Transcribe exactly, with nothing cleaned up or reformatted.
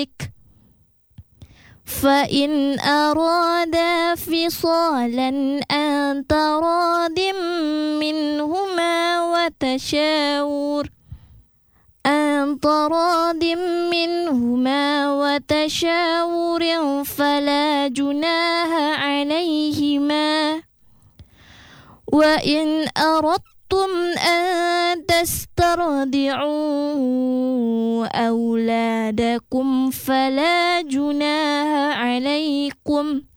ربك فإن أرادا فصالا عن تراض منهما وتشاور عن تراض منهما وتشاور فلا جناح عليهما وإن أردتم أن تسترضعوا أولادكم فلا جناح عليكم